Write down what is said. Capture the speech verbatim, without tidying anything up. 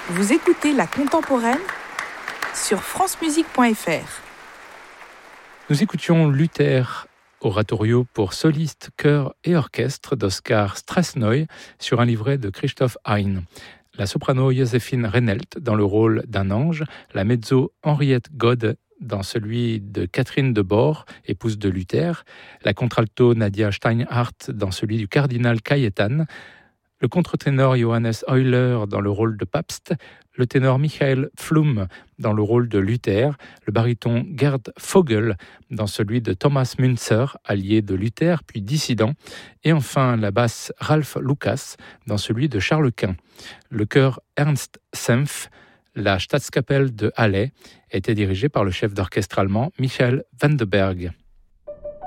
Vous écoutez La Contemporaine sur francemusique point f r. Nous écoutions Luther, oratorio pour soliste, chœur et orchestre d'Oskar Strasnoy sur un livret de Christoph Hein. La soprano Joséphine Reinelt dans le rôle d'un ange, la mezzo Henriette God dans celui de Catherine de Boor, épouse de Luther, la contralto Nadia Steinhardt dans celui du cardinal Cayetan, le contre-ténor Johannes Euler dans le rôle de Pabst, le ténor Michael Pflum dans le rôle de Luther, le baryton Gerd Vogel dans celui de Thomas Münzer, allié de Luther puis dissident, et enfin la basse Ralph Lucas dans celui de Charles Quint. Le chœur Ernst Senf, la Staatskapelle de Halle, était dirigé par le chef d'orchestre allemand Michael Vandenberg.